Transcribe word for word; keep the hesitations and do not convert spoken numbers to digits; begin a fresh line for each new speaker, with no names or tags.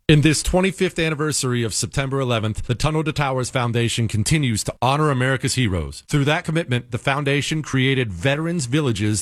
In this twenty-fifth anniversary of September eleventh, the Tunnel to Towers Foundation continues to honor America's heroes. Through that commitment, the foundation created Veterans Villages